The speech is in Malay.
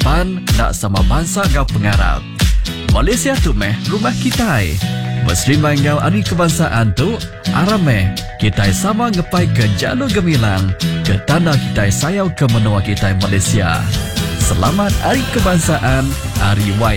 depan nak sama bangsa ngau pengarap. Malaysia tu meh rumah kita. Muslim ngau hari kebangsaan tu arameh kita sama ngepai ke jalur gemilang ke tanah kita sayau ke menua kita Malaysia. Selamat Hari Kebangsaan, Hari